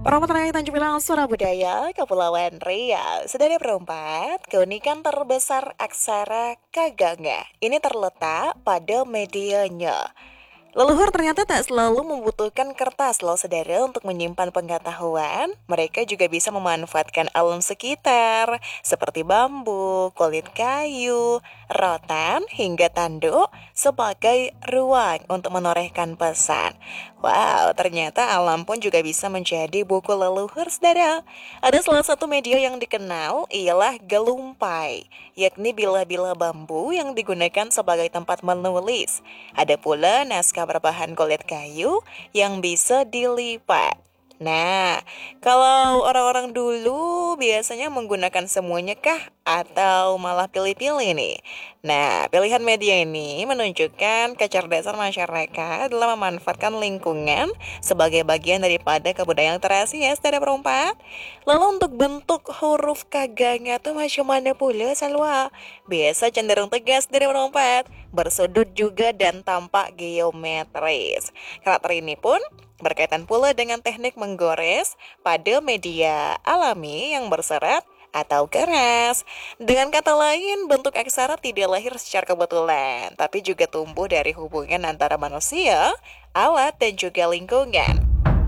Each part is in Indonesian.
Perawat Rakyat Tanjung Pinang, Surabaya, Kepulauan Riau. Saudara perempat, keunikan terbesar aksara Kaganga ini terletak pada medianya. Leluhur ternyata tak selalu membutuhkan kertas loh saudara untuk menyimpan pengetahuan. Mereka juga bisa memanfaatkan alam sekitar seperti bambu, kulit kayu, rotan, hingga tanduk sebagai ruang untuk menorehkan pesan. Wow, ternyata alam pun juga bisa menjadi buku leluhur saudara. Ada salah satu media yang dikenal ialah gelumpai, yakni bilah-bilah bambu yang digunakan sebagai tempat menulis. Ada pula naskah berbahan kulit kayu yang bisa dilipat. Nah, kalau orang-orang dulu biasanya menggunakan semuanya kah atau malah pilih-pilih nih? Nah, pilihan media ini menunjukkan kecerdasan masyarakat dalam memanfaatkan lingkungan sebagai bagian daripada kebudayaan terasi ya, saudara perempat. Lalu untuk bentuk huruf kagangnya tuh macam mana pula, Salwa? Biasa cenderung tegas dari perempat, bersudut juga dan tampak geometris. Karakter ini pun berkaitan pula dengan teknik menggores pada media alami yang berserat atau keras. Dengan kata lain, bentuk aksara tidak lahir secara kebetulan, tapi juga tumbuh dari hubungan antara manusia, alat, dan juga lingkungan.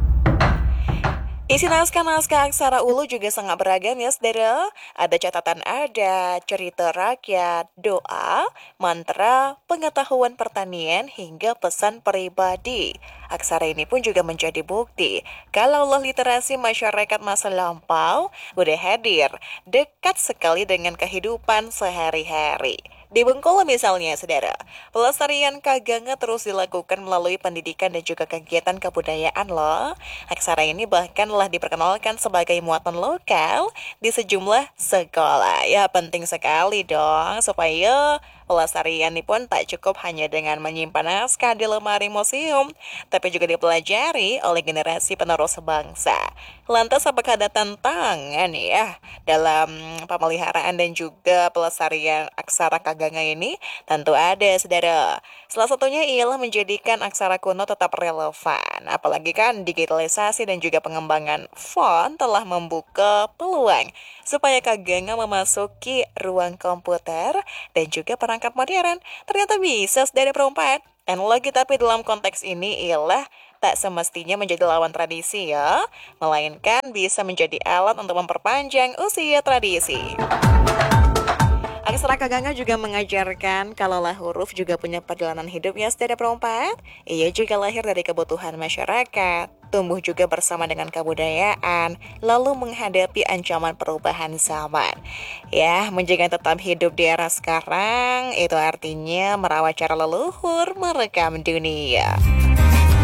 Isi naskah-naskah aksara ulu juga sangat beragam ya saudara. Ada catatan adat, cerita rakyat, doa, mantra, pengetahuan pertanian, hingga pesan pribadi. Aksara ini pun juga menjadi bukti kalau literasi masyarakat masa lampau udah hadir, dekat sekali dengan kehidupan sehari-hari. Di Bengkulu misalnya, saudara, pelestarian Kaganga terus dilakukan melalui pendidikan dan juga kegiatan kebudayaan loh. Aksara ini bahkan telah diperkenalkan sebagai muatan lokal di sejumlah sekolah. Ya, penting sekali dong supaya pelestarian ini pun tak cukup hanya dengan menyimpan naskah di lemari museum, tapi juga dipelajari oleh generasi penerus bangsa. Lantas apakah ada tantangan ya dalam pemeliharaan dan juga pelestarian aksara Kaganga ini? Tentu ada, saudara. Salah satunya ialah menjadikan aksara kuno tetap relevan. Apalagi kan digitalisasi dan juga pengembangan font telah membuka peluang supaya Kaganga memasuki ruang komputer dan juga perangkat modern. Ternyata bisa dari perempat. Teknologi tapi dalam konteks ini ialah tak semestinya menjadi lawan tradisi ya, melainkan bisa menjadi alat untuk memperpanjang usia tradisi. Aksara Kaganga juga mengajarkan kalaulah huruf juga punya perjalanan hidup ya saudara perempat. Ia juga lahir dari kebutuhan masyarakat, tumbuh juga bersama dengan kebudayaan, lalu menghadapi ancaman perubahan zaman. Ya, menjaga tetap hidup di era sekarang, itu artinya merawat cara leluhur merekam dunia.